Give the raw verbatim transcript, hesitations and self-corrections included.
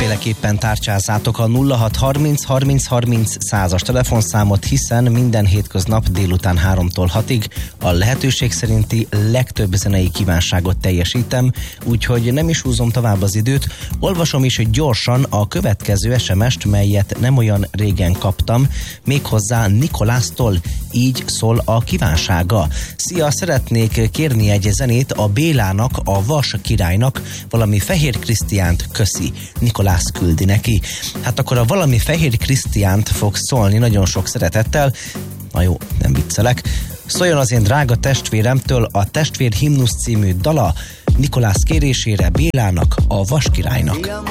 mindenféleképpen tárcsázzátok a nulla hat harminc harminc harminc százas telefonszámot, hiszen minden hétköznap délután háromtól hatig a lehetőség szerinti legtöbb zenei kívánságot teljesítem, úgyhogy nem is húzom tovább az időt, olvasom is gyorsan a következő es em est, melyet nem olyan régen kaptam, méghozzá Nikolásztól. Így szól a kívánsága. Szia, szeretnék kérni egy zenét a Bélának, a Vas királynak, valami Fehér Krisztiánt, köszi. Nikolász küldi neki. Hát akkor a valami Fehér Krisztiánt fog szólni nagyon sok szeretettel. Na jó, nem viccelek. Szóljon az én drága testvéremtől a Testvér Himnusz című dala Nikolász kérésére Bélának, a Vas királynak.